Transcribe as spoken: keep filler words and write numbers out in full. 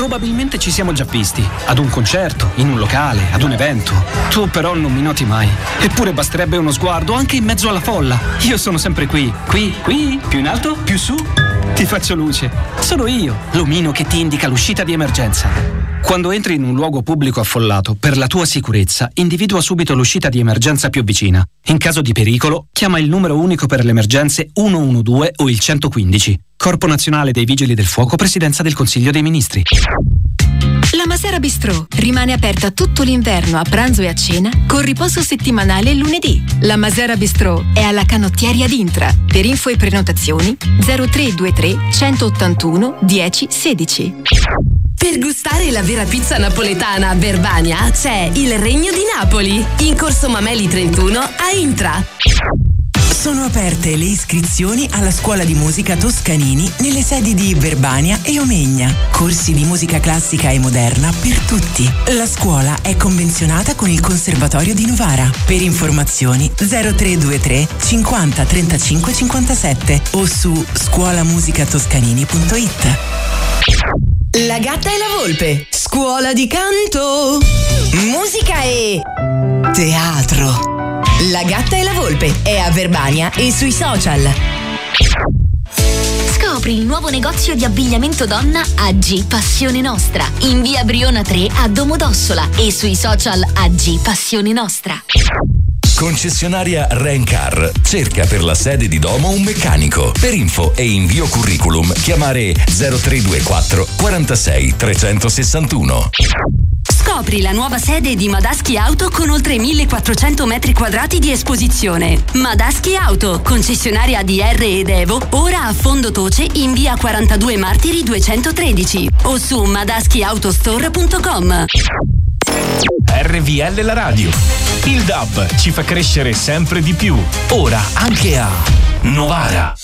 Probabilmente ci siamo già visti. Ad un concerto, in un locale, ad un evento. Tu però non mi noti mai. Eppure basterebbe uno sguardo anche in mezzo alla folla. Io sono sempre qui. Qui, qui, più in alto, più su. Ti faccio luce. Sono io, l'omino che ti indica l'uscita di emergenza. Quando entri in un luogo pubblico affollato, per la tua sicurezza, individua subito l'uscita di emergenza più vicina. In caso di pericolo, chiama il numero unico per le emergenze uno uno due o il centoquindici. Corpo Nazionale dei Vigili del Fuoco, Presidenza del Consiglio dei Ministri. La Masera Bistrò rimane aperta tutto l'inverno a pranzo e a cena, con riposo settimanale il lunedì. La Masera Bistrò è alla Canottieri ad Intra. Per info e prenotazioni zero tre due tre centottantuno dieci sedici. Per gustare la vera pizza napoletana a Verbania c'è il Regno di Napoli, in Corso Mameli trentuno a Intra. Sono aperte le iscrizioni alla scuola di musica Toscanini nelle sedi di Verbania e Omegna. Corsi di musica classica e moderna per tutti. La scuola è convenzionata con il Conservatorio di Novara. Per informazioni zero tre due tre cinquanta trentacinque cinquantasette o su scuolamusicatoscanini punto it. La Gatta e la Volpe, scuola di canto, musica e teatro. La Gatta e la Volpe è a Verbania e sui social. Scopri il nuovo negozio di abbigliamento donna A G Passione Nostra in via Briona tre a Domodossola e sui social A G Passione Nostra. Concessionaria Rencar cerca per la sede di Domo un meccanico. Per info e invio curriculum chiamare zero tre due quattro quarantasei trecentosessantuno. Scopri la nuova sede di Madaschi Auto con oltre millequattrocento metri quadrati di esposizione. Madaschi Auto, concessionaria di R ed Evo, ora a Fondotoce in via quarantadue Martiri duecentotredici o su madaschiautostore punto com. R V L la radio. Il D A B ci fa crescere sempre di più. Ora anche a Novara.